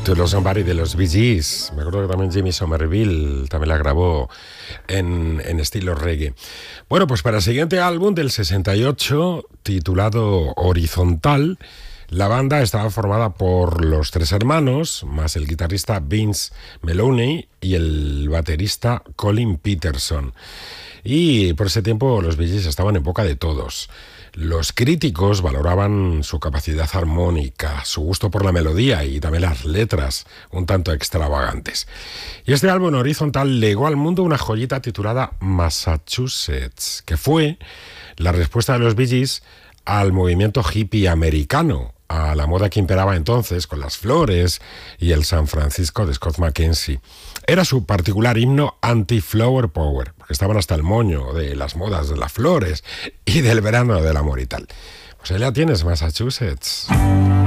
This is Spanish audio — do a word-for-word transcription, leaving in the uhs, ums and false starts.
to Love Somebody de los Bee Gees. Me acuerdo que también Jimmy Somerville también la grabó en, en estilo reggae. Bueno, pues para el siguiente álbum del sesenta y ocho, titulado Horizontal, la banda estaba formada por los tres hermanos, más el guitarrista Vince Melouney y el baterista Colin Peterson. Y por ese tiempo los Bee Gees estaban en boca de todos. Los críticos valoraban su capacidad armónica, su gusto por la melodía y también las letras un tanto extravagantes. Y este álbum Horizontal legó al mundo una joyita titulada Massachusetts, que fue la respuesta de los Bee Gees al movimiento hippie americano, a la moda que imperaba entonces con las flores y el San Francisco de Scott McKenzie. Era su particular himno anti-flower power, porque estaban hasta el moño de las modas de las flores y del verano del amor y tal. Pues allá tienes Massachusetts.